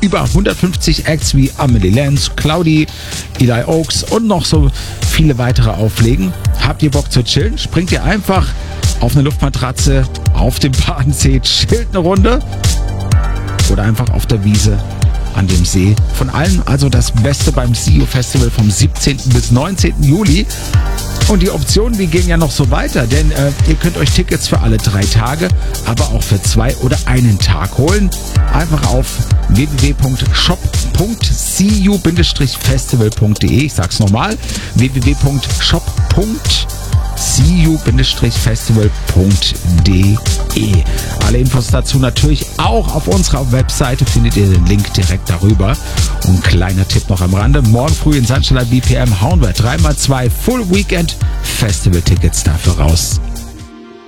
über 150 Acts wie Amelie Lenz, Cloudy, Eli Oaks und noch so viele weitere auflegen. Habt ihr Bock zu chillen? Springt ihr einfach auf eine Luftmatratze, auf dem Badensee, chillt eine Runde oder einfach auf der Wiese an dem See. Von allem also das Beste beim See You Festival vom 17. bis 19. Juli. Und die Optionen, die gehen ja noch so weiter, denn ihr könnt euch Tickets für alle 3 Tage, aber auch für 2 oder einen Tag holen. Einfach auf www.shop.cu-festival.de. Ich sag's nochmal, www.shop.cu-festival.de. Alle Infos dazu natürlich auch auf unserer Webseite, findet ihr den Link direkt darüber. Und ein kleiner Tipp noch am Rande, morgen früh in Sunshine BPM hauen wir 3x2 Full Weekend Festival Tickets dafür raus.